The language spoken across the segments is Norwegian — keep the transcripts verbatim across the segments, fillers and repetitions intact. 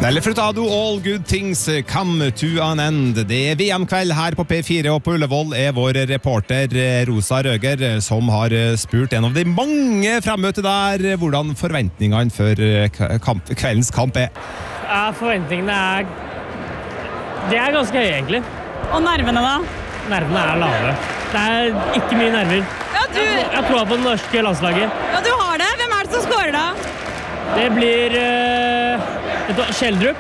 Belle Frutado, all good things come to an end. Det er V M-kveld her på P fire, og på Ullevål er vår reporter Rosa Røger, som har spurt en av de mange fremmøte der hvordan forventningene for kamp, kveldens kamp er. Ja, forventningene er... Det er ganske høye, egentlig. Og nervene da? Nervene er lave. Det er ikke mye nerver. Ja, du... Jeg, jeg tror på det norske landslaget. Ja, du har det. Hvem er det som skårer da? Det blir uh, Kjeldrup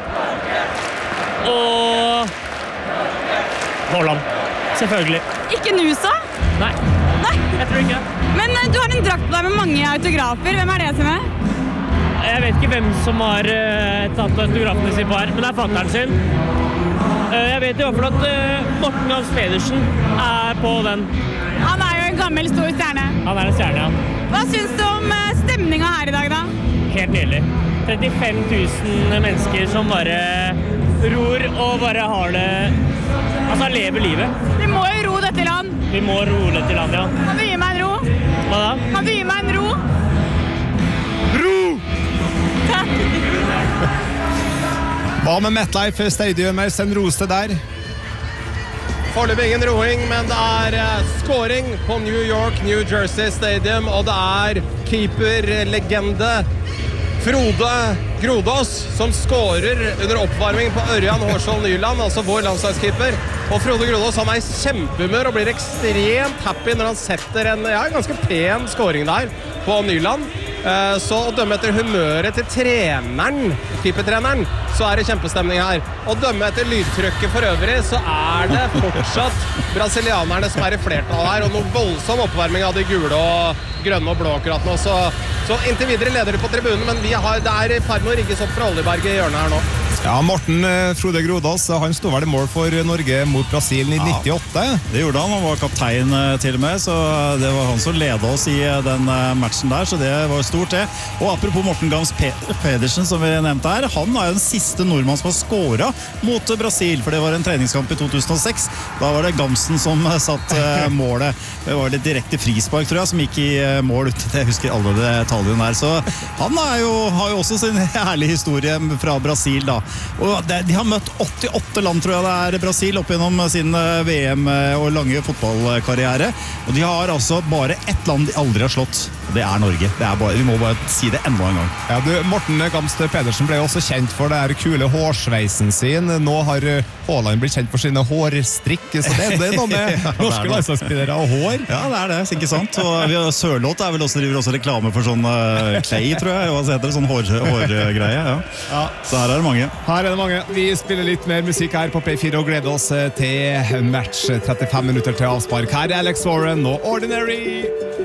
og Haaland, selvfølgelig. Ikke Nusa? Nei. Nei? Jeg tror ikke. Men uh, du har en drakt på deg med mange autografer. Hvem er det som er? Jeg vet ikke hvem som har uh, tatt autografene sine på her, men det er fatteren sin. Uh, jeg vet i hvert fall at uh, Morten Gams Pedersen er på den. Han er jo en gammel stor stjerne. Han er en stjerne, ja. Hva syns du om uh, stemninga her i dag da? Helt nydelig. trettifem tusen mennesker som bare ror og bare har det... Altså, lever livet. Vi må jo ro dette land. Vi må ro dette land, ja. Kan du gi meg en ro? Hva da? Kan du gi meg en ro? Ro! Takk. Hva med MetLife Stadium, Send Rose der? Foreløpig ingen roing, men det er uh, scoring på New York, New Jersey Stadium, og det er keeperlegende Frode Grodås som scorer under oppvarming på Ørjan Hårsvold Nyland, altså vår landslagskeeper. Og Frode Grodås, han er i kjempehumør og blir ekstremt happy når han setter en ja, ganske pen scoring der på Nyland. Uh, så å dømme etter humøret til treneren, keepertreneren, så er det kjempestemning her. Å dømme etter lydtrykket for øvrig, så er det fortsatt brasilianerne som er i flertall her, og noe voldsom oppvarming av de gule og grønne og blå akkurat nå. Så, så inntil videre leder de på tribunen, men vi har, det er i ferd med å rigges opp fra Oljeberg i hjørnet her nå. Ja, Morten Frode Grodås, han stod vel i mål for Norge mot Brasil i nittiåtte. Ja, det gjorde han, han var kaptein til og med, så det var han som ledet oss i den matchen der, så det var stort det. Og apropos Morten Gams Pedersen, som vi nevnte her, han er jo den siste nordmann som har skåret mot Brasil, for det var en treningskamp i to tusen og seks. Da var det Gamsen som satt målet. Det var litt direkte frispark, tror jeg, som gikk i mål ut. Jeg husker alle detaljene der, så han er jo, har jo også sin herlige historie fra Brasil da. Og de har møtt åttiåtte land, tror jeg det er, Brasil opp gjennom sin V M og lange fotballkarriere, og de har altså bare ett land de aldri har slått, og det er Norge. Det er bare, vi må bare si det enda en gang. Ja, du, Morten Gams Pedersen ble også kjent for det her kule hårsveisen sin. Nå har Haaland blitt kjent for sine hårstrikk, så det, det er noe med ja, norske landslagsspillere og hår. Ja, det er det, ikke sant? Og vi har Sørloth er vel også, driver også reklame for sånn uh, Clay, tror jeg, hva heter det, sånn hår, hårgreie, ja. Ja. Så her er det mange. Her er det mange. Vi spiller litt mer musikk her på P fire og gleder oss til match. trettifem minutter til avspark. Her er Alex Warren og Ordinary.